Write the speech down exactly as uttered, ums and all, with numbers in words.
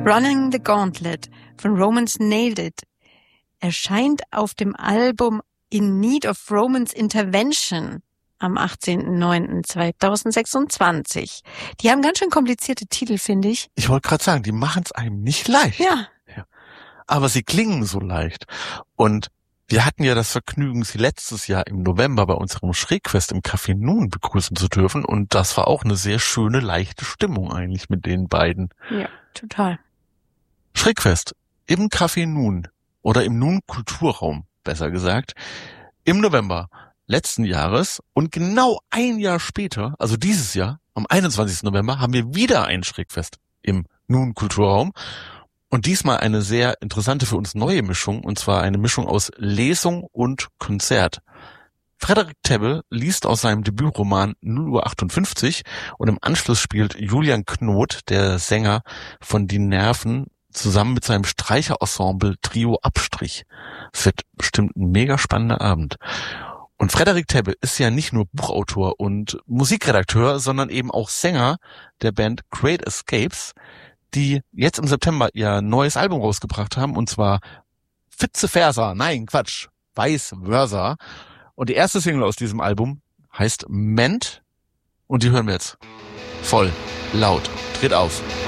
Running the Gauntlet von Romance Nailed It erscheint auf dem Album In Need of Romance Intervention am achtzehnten neunten zweitausendsechsundzwanzig. Die haben ganz schön komplizierte Titel, finde ich. Ich wollte gerade sagen, die machen es einem nicht leicht. Ja. ja. Aber sie klingen so leicht. Und wir hatten ja das Vergnügen, sie letztes Jahr im November bei unserem Schrägfest im Café Nun begrüßen zu dürfen. Und das war auch eine sehr schöne, leichte Stimmung eigentlich mit den beiden. Ja, total. Schrägfest im Café Nun oder im Nun Kulturraum, besser gesagt, im November letzten Jahres und genau ein Jahr später, also dieses Jahr, am einundzwanzigsten November, haben wir wieder ein Schrägfest im Nun Kulturraum. Und diesmal eine sehr interessante für uns neue Mischung, und zwar eine Mischung aus Lesung und Konzert. Frederik Tebbe liest aus seinem Debütroman null Uhr achtundfünfzig und im Anschluss spielt Julian Knot, der Sänger von Die Nerven, zusammen mit seinem Streicherensemble Trio Abstrich. Es wird bestimmt ein mega spannender Abend. Und Frederik Tebbe ist ja nicht nur Buchautor und Musikredakteur, sondern eben auch Sänger der Band Great Escapes, die jetzt im September ihr neues Album rausgebracht haben, und zwar Vice Versa, nein, Quatsch, Vice Versa. Und die erste Single aus diesem Album heißt Ment und die hören wir jetzt voll laut. Dreht auf.